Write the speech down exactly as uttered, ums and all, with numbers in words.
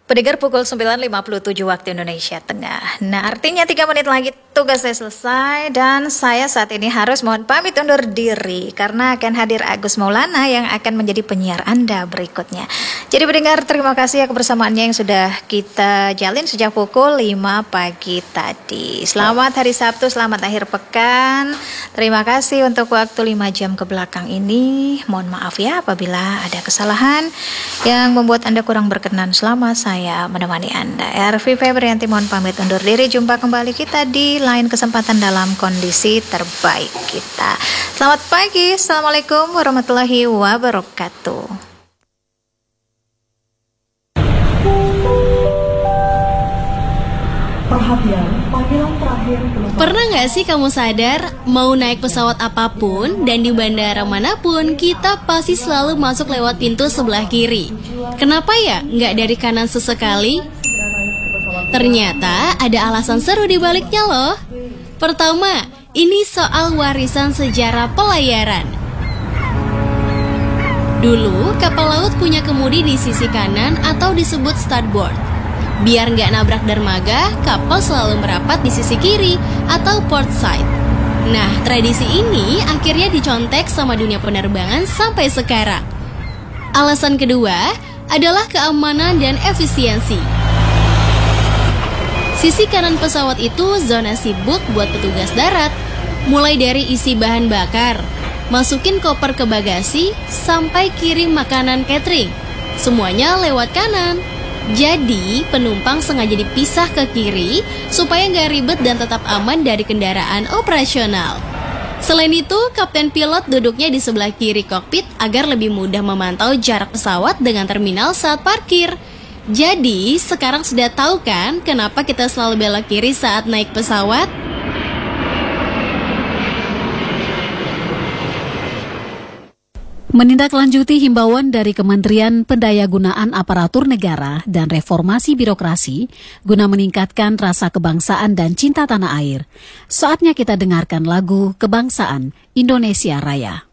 Pendengar pukul sembilan lima puluh tujuh waktu Indonesia Tengah. Nah, artinya tiga menit lagi tugasnya selesai dan saya saat ini harus mohon pamit undur diri karena akan hadir Agus Maulana yang akan menjadi penyiar Anda berikutnya. Jadi pendengar, terima kasih ya kebersamaannya yang sudah kita jalin sejak pukul lima pagi tadi. Selamat hari Sabtu, selamat akhir pekan. Terima kasih untuk waktu lima jam ke belakang ini. Mohon maaf ya apabila ada kesalahan yang membuat Anda kurang berkenan selama saya menemani Anda. Ervi Febrianti mohon pamit undur diri. Jumpa kembali kita di lain kesempatan dalam kondisi terbaik kita. Selamat pagi. Assalamualaikum warahmatullahi wabarakatuh. Perhatian, panggilan terakhir belum. Pernah nggak sih kamu sadar, mau naik pesawat apapun dan di bandara manapun, kita pasti selalu masuk lewat pintu sebelah kiri. Kenapa ya nggak dari kanan sesekali? Ternyata ada alasan seru di baliknya loh. Pertama, ini soal warisan sejarah pelayaran. Dulu, kapal laut punya kemudi di sisi kanan atau disebut starboard. Biar nggak nabrak dermaga, kapal selalu merapat di sisi kiri atau port side. Nah, tradisi ini akhirnya dicontek sama dunia penerbangan sampai sekarang. Alasan kedua adalah keamanan dan efisiensi. Sisi kanan pesawat itu zona sibuk buat petugas darat, mulai dari isi bahan bakar, masukin koper ke bagasi, sampai kirim makanan catering. Semuanya lewat kanan. Jadi, penumpang sengaja dipisah ke kiri supaya nggak ribet dan tetap aman dari kendaraan operasional. Selain itu, kapten pilot duduknya di sebelah kiri kokpit agar lebih mudah memantau jarak pesawat dengan terminal saat parkir. Jadi, sekarang sudah tahu kan kenapa kita selalu belok kiri saat naik pesawat? Menindaklanjuti himbauan dari Kementerian Pendayagunaan Aparatur Negara dan Reformasi Birokrasi guna meningkatkan rasa kebangsaan dan cinta tanah air, saatnya kita dengarkan lagu Kebangsaan Indonesia Raya.